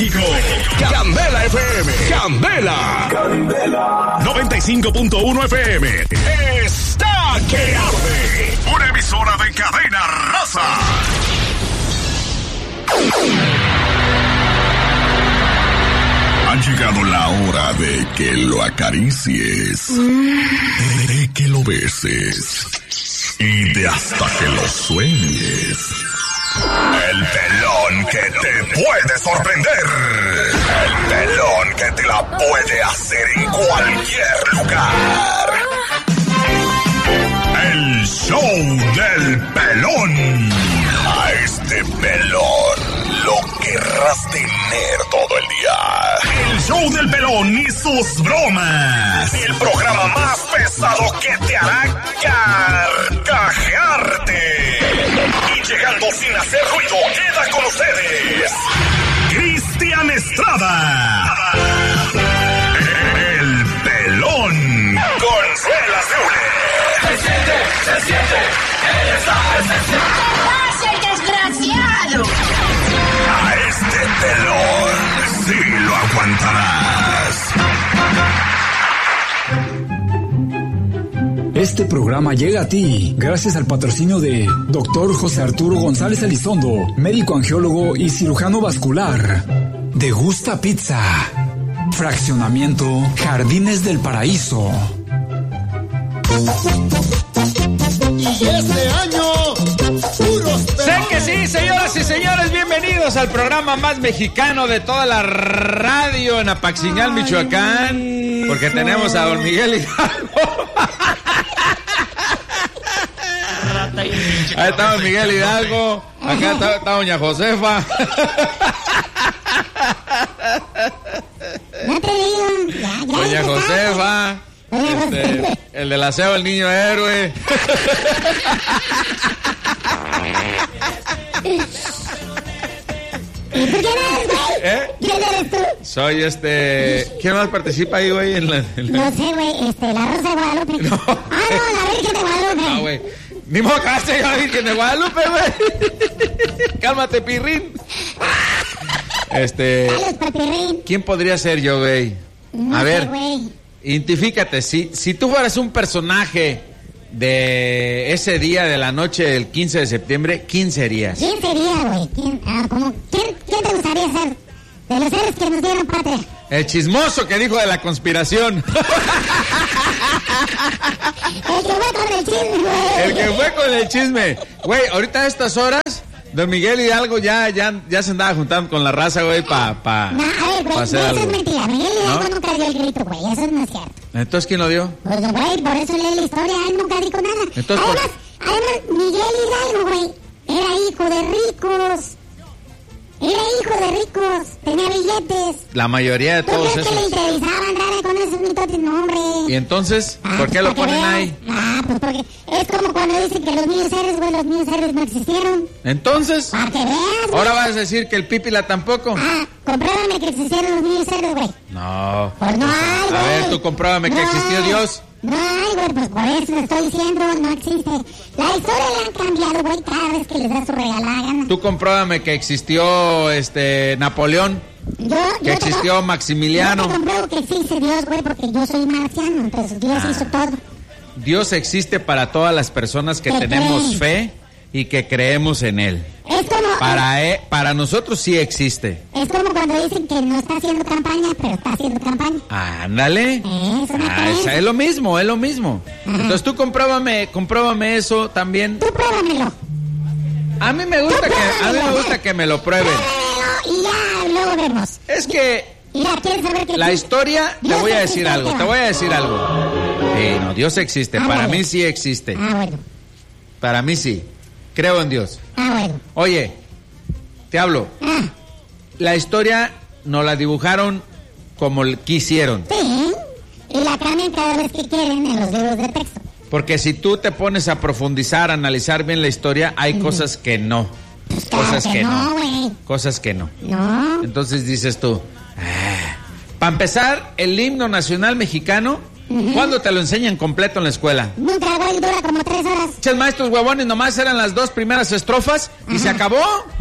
México. Candela FM. Candela. 95.1 FM. Está que arde. Una emisora de cadena raza. Ha llegado la hora de que lo acaricies, de que lo beses y de hasta que lo sueñes. El pelón que te puede sorprender. El pelón que te la puede hacer en cualquier lugar. El show del pelón. A este pelón lo querrás tener todo el día. El show del pelón y sus bromas. El programa más pesado que te hará carcajearte. Y llegando sin hacer ruido, queda con ustedes Cristian Estrada. El pelón. Consuela Seule. Se siente, él está presente. ¿Qué pasa, el desgraciado? A este pelón sí lo aguantarás. Este programa llega a ti gracias al patrocinio de Dr. José Arturo González Elizondo, médico angiólogo y cirujano vascular. De Gusta Pizza. Fraccionamiento Jardines del Paraíso. Y este año, puros Sé que sí, señoras y señores, bienvenidos al programa más mexicano de toda la radio en Apaxingán, Michoacán, porque tenemos a don Miguel Hidalgo. Ahí está don Miguel Hidalgo, acá está doña Josefa. No te digo, ya Doña Josefa. El del aseo, el niño héroe. ¿Y tú quién eres, güey? ¿Quién eres tú? Soy ¿quién más participa ahí, güey? No sé, güey, la Rosa de Guadalupe. No. No, la Virgen de Guadalupe. No, güey. Ni modo que hace la Virgen de Guadalupe, güey. Cálmate, pirrín. ¿Quién podría ser yo, güey? No sé, güey. Identifícate, si tú fueras un personaje de ese día de la noche del 15 de septiembre, ¿quién serías? ¿Quién sería, güey? ¿Quién te gustaría ser? De los seres que nos dieron patria. El chismoso que dijo de la conspiración. El que fue con el chisme, güey. El que fue con el chisme. Güey, ahorita a estas horas, don Miguel Hidalgo ya se andaba juntando con la raza, güey, No, a ver, güey, hacer eso algo. es mentira. Miguel Hidalgo nunca dio el grito, güey. Eso no es cierto. Entonces, ¿quién lo dio? Pues, güey, por eso lee la historia. Él nunca dijo nada. Entonces, Además, Miguel Hidalgo, güey, era hijo de ricos. Tenía billetes. La mayoría de todos ¿Por qué le esos. interesaban rara con esos mitotes? No, hombre. ¿Y entonces? ¿Por qué lo para que ponen veas. ahí? Pues porque es como cuando dicen que los niños héroes, güey, los niños héroes no existieron. Entonces, Para que veas, güey. ahora vas a decir que el Pípila tampoco. Compruébame que existieron los niños héroes, güey. No. Pues no hay, güey. A ver, tú compruébame que existió Dios. No hay, güey, pues por eso te estoy diciendo, no existe. La historia la han cambiado, güey, cada vez que les da su regalada gana. Tú compruébame que existió Napoleón, que existió Maximiliano. Yo te compruebo que existe Dios, güey, porque yo soy marciano, entonces Dios hizo todo. Dios existe para todas las personas que tenemos fe y que creemos en Él. Es como... Para nosotros sí existe. Es como cuando dicen que no está haciendo campaña, pero está haciendo campaña. Ándale. Es lo mismo, Entonces tú compruébame eso también. Tú pruébamelo. A mí me gusta que me lo prueben. Y ya luego vemos. Es que Mira, ¿quieres saber qué? la historia, te voy a decir algo. No, Dios existe, para mí sí existe. Bueno. Para mí sí. Creo en Dios. Bueno. Oye, te hablo. La historia nos la dibujaron como quisieron. Sí. Y la cambian cada vez que quieren en los libros de texto. Porque si tú te pones a profundizar, a analizar bien la historia, hay cosas que no. Cosas que no. Güey. Cosas que no. No. Entonces dices tú, para empezar, el himno nacional mexicano, ¿cuándo te lo enseñan completo en la escuela? Nunca, güey, dura como 3 horas. Muchos maestros huevones nomás eran las 2 primeras estrofas y se acabó. Güey,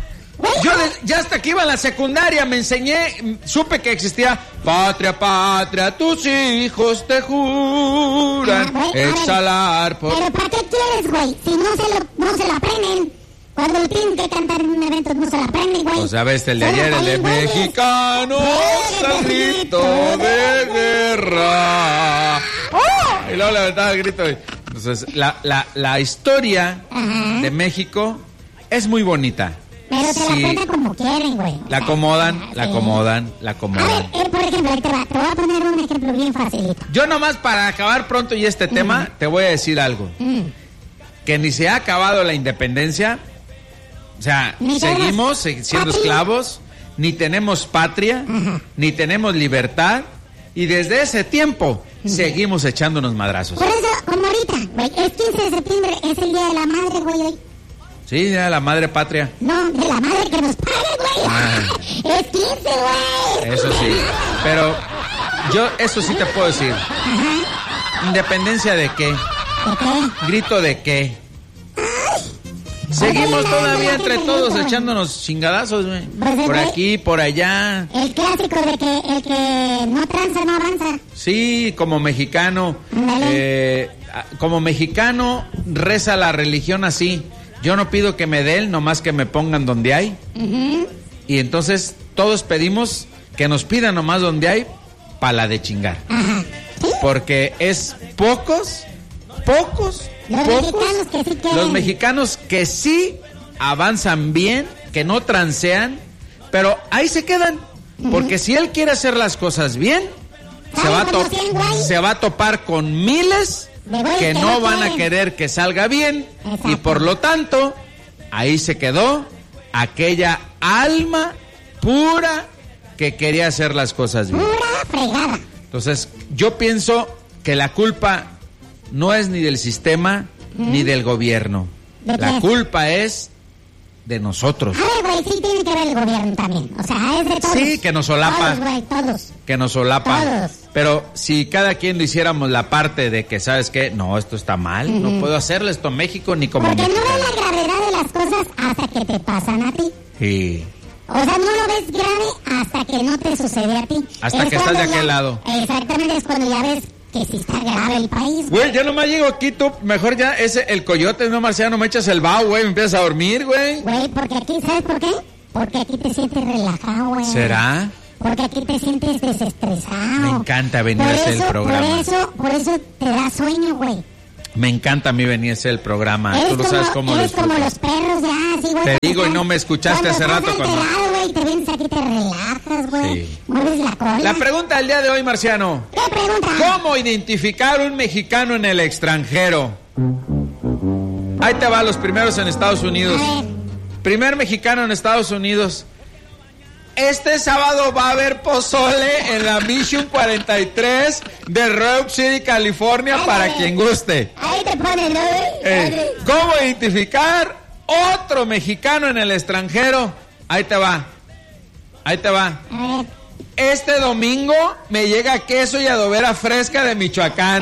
Yo ya hasta que iba a la secundaria me enseñé, supe que existía patria, patria, tus hijos te juran exhalar por... Pero ¿para qué quieres, güey? Si no se lo aprenden. Cuando lo tienen que cantar en un evento no se lo aprenden, güey. O sea, ves el de ayer, el de mexicanos al grito de guerra. Y luego le aventaba el grito. Entonces, la historia de México es muy bonita. Pero se la cuentan como quieren, güey. La acomodan. A ver, por ejemplo, te voy a poner un ejemplo bien facilito. Yo nomás para acabar pronto y este tema, te voy a decir algo. Que ni se ha acabado la independencia. O sea, seguimos siendo esclavos, ni tenemos patria, ni tenemos libertad, y desde ese tiempo seguimos echándonos madrazos. Por eso, como ahorita, güey, es 15 de septiembre, es el Día de la Madre, güey. Sí, Día de la Madre Patria. No, de la madre que nos pague, güey. Es 15, güey. Eso sí, pero yo eso sí te puedo decir. ¿Independencia de qué? ¿De qué? ¿Grito de qué? Seguimos todavía entre todos echándonos chingadazos, güey. Por aquí, por allá. El clásico de que el que no tranza no avanza. Sí, como mexicano. Como mexicano reza la religión así. Yo no pido que me den, nomás que me pongan donde hay. Y entonces todos pedimos que nos pidan nomás donde hay para la de chingar. ¿Sí? Porque es pocos. Los mexicanos que sí avanzan bien, que no transean, pero ahí se quedan. Porque si él quiere hacer las cosas bien, se va a topar con miles que no van a querer que salga bien. Exacto. Y por lo tanto, ahí se quedó aquella alma pura que quería hacer las cosas bien. Pura fregada. Entonces, yo pienso que la culpa no es ni del sistema ni del gobierno. La culpa es de nosotros. A ver, güey, sí tiene que ver el gobierno también. O sea, es de todos. Sí, que nos solapa. Todos, güey, todos. Que nos solapa. Todos. Pero si cada quien lo hiciéramos la parte de que, ¿sabes qué? No, esto está mal. No puedo hacerle esto a México ni como Porque mexicano. no ves la gravedad de las cosas hasta que te pasan a ti. Sí. O sea, no lo ves grave hasta que no te sucede a ti. Hasta que estás de aquel lado. Exactamente, es cuando ya ves que sí está grave el país. Güey, ya nomás llego aquí, tú, mejor ya el coyote, no, Marciano, me echas el vaho, güey, me empiezas a dormir, güey. Güey, porque aquí, ¿sabes por qué? Porque aquí te sientes relajado, güey. ¿Será? Porque aquí te sientes desestresado. Me encanta venir a hacer el programa. Por eso te da sueño, güey. Me encanta a mí venir a hacer el programa. Tú lo sabes cómo lo disfruto. Como los perros ya, así, güey. Te digo y no me escuchaste hace rato cuando... güey, te vienes aquí, te relajas, güey. Sí. Mueves la cola. La pregunta del día de hoy, Marciano. ¿Qué pregunta? ¿Cómo identificar un mexicano en el extranjero? Ahí te va, los primeros en Estados Unidos. A ver. Primer mexicano en Estados Unidos. Este sábado va a haber pozole en la Mission 43 de Rock City, California, para quien guste. Ahí te ponen, ¿no? ¿Cómo identificar otro mexicano en el extranjero? Ahí te va. Ahí te va. A ver. Este domingo me llega queso y adobera fresca de Michoacán.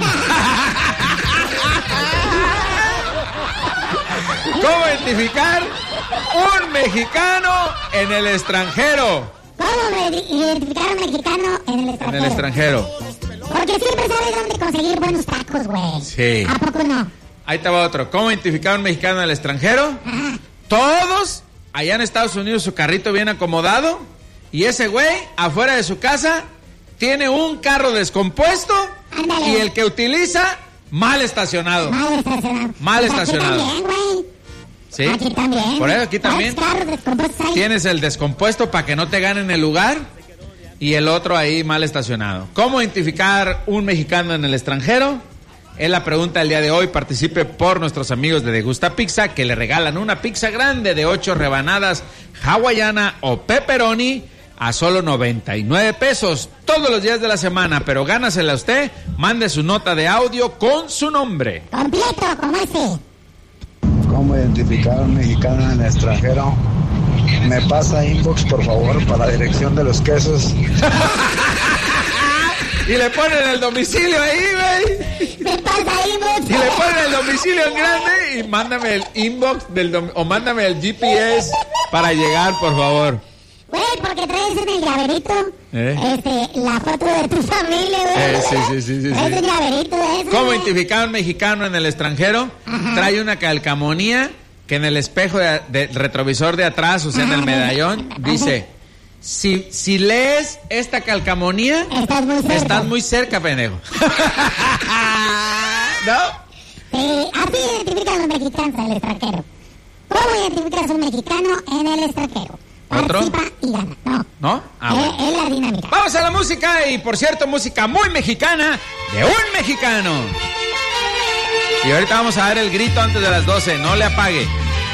¿Cómo identificar un mexicano en el extranjero? ¿Cómo identificar a un mexicano en el extranjero? En el extranjero. Porque siempre sabes dónde conseguir buenos tacos, güey. Sí. ¿A poco no? Ahí te va otro. ¿Cómo identificar a un mexicano en el extranjero? Ajá. Todos allá en Estados Unidos su carrito bien acomodado y ese güey afuera de su casa tiene un carro descompuesto. Ándale. Y el que utiliza mal estacionado. Mal estacionado. Aquí también, güey. Sí. Aquí también. Por eso aquí también. Tienes el descompuesto para que no te ganen el lugar y el otro ahí mal estacionado. ¿Cómo identificar un mexicano en el extranjero? Es la pregunta del día de hoy. Participe por nuestros amigos de Degusta Pizza, que le regalan una pizza grande de 8 rebanadas hawaiana o pepperoni a solo 99 pesos todos los días de la semana. Pero gánasela usted. Mande su nota de audio con su nombre. Completo, como ese. ¿Cómo identificar a un mexicano en el extranjero? Me pasa inbox, por favor, para la dirección de los quesos. Y le ponen el domicilio ahí, güey. Me pasa ahí mucho. Y le ponen el domicilio en grande y mándame el inbox o mándame el GPS para llegar, por favor. Güey, porque traes en el llaverito la foto de tu familia, güey. Sí. Traes un llaverito de eso. ¿Cómo identificar a un mexicano en el extranjero? Ajá. Trae una calcamonía que en el espejo del retrovisor de atrás, o sea, en el medallón, dice: si lees esta calcamonía, estás muy cerca, pendejo. ¿No? Sí, así identifican los mexicanos en el extranjero. ¿Cómo identificas a un mexicano en el extranjero? ¿Otro? Participa y gana. ¿No? Bueno. Es la dinámica. Vamos a la música, y por cierto, música muy mexicana de un mexicano. Y ahorita vamos a dar el grito antes de las 12, no le apague.